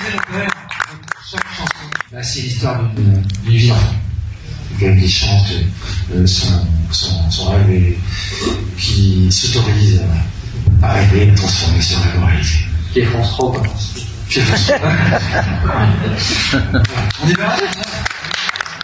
chaque chanson, bah, c'est l'histoire d'une vie d'enfant. Qui chante son rêve et qui s'autorise à rêver, à transformer ce rêve en réalité. Qui est France Trop, quoi. On y va.